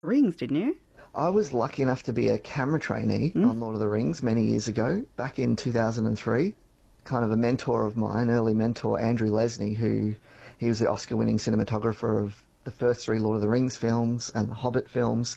Rings, didn't you? I was lucky enough to be a camera trainee Mm. on Lord of the Rings many years ago, back in 2003. Kind of a mentor of mine, early mentor, Andrew Lesney, who he was the Oscar-winning cinematographer of the first three Lord of the Rings films and the Hobbit films.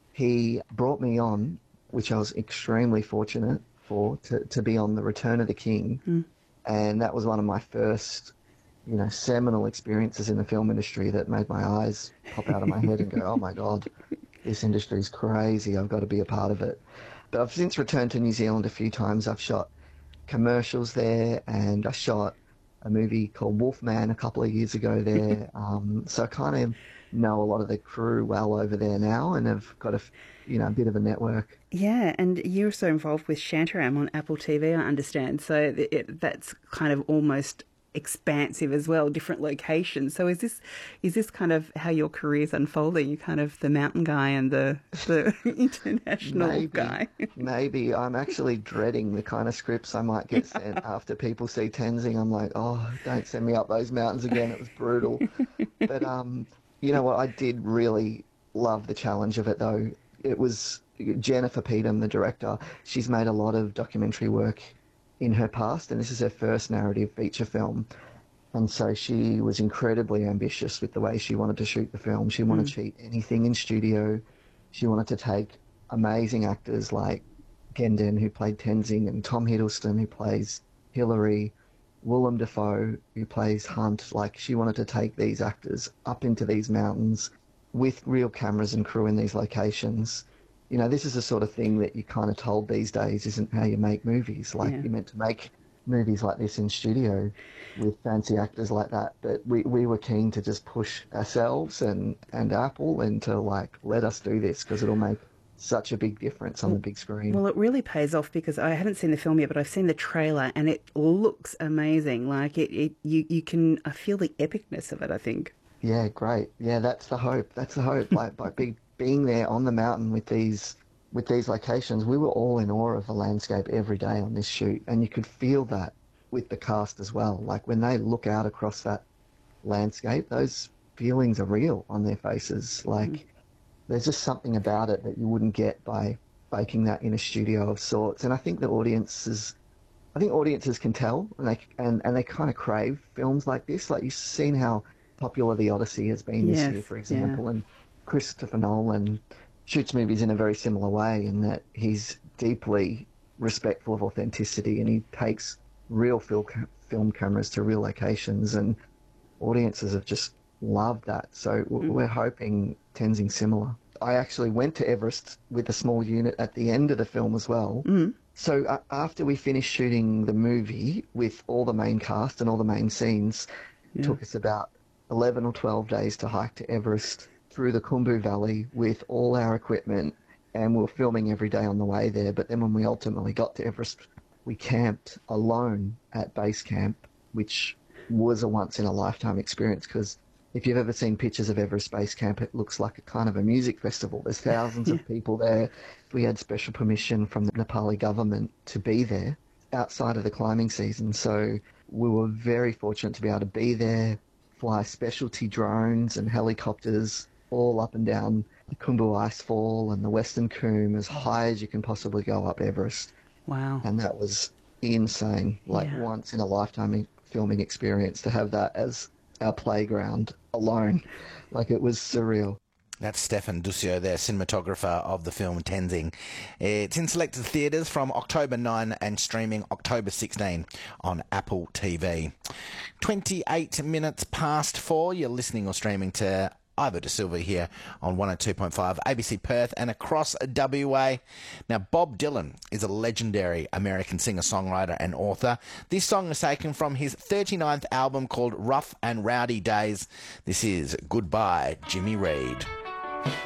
He brought me on, which I was extremely fortunate for, to be on The Return of the King. Mm. And that was one of my first, seminal experiences in the film industry that made my eyes pop out of my head and go, oh my God, this industry's crazy. I've got to be a part of it. But I've since returned to New Zealand a few times. I've shot commercials there, and I shot a movie called Wolfman a couple of years ago there. So I kind of know a lot of the crew well over there now, and have got a bit of a network. Yeah, and you're so involved with Shantaram on Apple TV, I understand. So that's kind of almost expansive as well, different locations. So is this kind of how your career's unfolding? You're kind of the mountain guy and the international Maybe, guy. maybe I'm actually dreading the kind of scripts I might get sent after people see Tenzing. I'm like, oh, don't send me up those mountains again. It was brutal. But you know what? I did really love the challenge of it, though. It was Jennifer Peterham, the director. She's made a lot of documentary work in her past, and this is her first narrative feature film. And so she was incredibly ambitious with the way she wanted to shoot the film. She wanted to shoot anything in studio. She wanted to take amazing actors like Gendon, who played Tenzing, and Tom Hiddleston, who plays Hillary, Willem Dafoe, who plays Hunt. Like, she wanted to take these actors up into these mountains with real cameras and crew in these locations. This is the sort of thing that you're kind of told these days isn't how you make movies. Like, Yeah. you're meant to make movies like this in studio with fancy actors like that. But we were keen to just push ourselves and Apple into, like, let us do this because it'll make such a big difference on the big screen. Well, it really pays off because I haven't seen the film yet, but I've seen the trailer and it looks amazing. Like you can, I feel the epicness of it, I think. Yeah, great. Yeah, that's the hope. That's the hope. Like, by being there on the mountain with these locations, we were all in awe of the landscape every day on this shoot, and you could feel that with the cast as well. Like, when they look out across that landscape, those feelings are real on their faces. Like, there's just something about it that you wouldn't get by baking that in a studio of sorts. And I think audiences can tell, and they kind of crave films like this. Like, you've seen how popular The Odyssey has been this year, Yes, for yeah. example, and Christopher Nolan shoots movies in a very similar way in that he's deeply respectful of authenticity, and he takes real film cameras to real locations, and audiences have just loved that. So we're hoping Tenzing similar. I actually went to Everest with a small unit at the end of the film as well. So after we finished shooting the movie with all the main cast and all the main scenes, it Yeah. took us about 11 or 12 days to hike to Everest through the Khumbu Valley with all our equipment, and we were filming every day on the way there. But then when we ultimately got to Everest, we camped alone at base camp, which was a once-in-a-lifetime experience because if you've ever seen pictures of Everest Base Camp, it looks like a kind of a music festival. There's thousands Yeah. of people there. We had special permission from the Nepali government to be there outside of the climbing season. So we were very fortunate to be able to be there, fly specialty drones and helicopters all up and down the Khumbu Icefall and the Western Cwm as high as you can possibly go up Everest. Wow. And that was insane, like Yeah. once in a lifetime filming experience to have that as our playground alone. Like, it was surreal. That's Stefan Duccio there, cinematographer of the film Tenzing. It's in selected theatres from October 9 and streaming October 16 on Apple TV. 28 minutes past 4. You're listening or streaming to Ivo De Silva here on 102.5 ABC Perth and across WA. Now, Bob Dylan is a legendary American singer-songwriter and author. This song is taken from his 39th album called Rough and Rowdy Days. This is Goodbye, Jimmy Reed.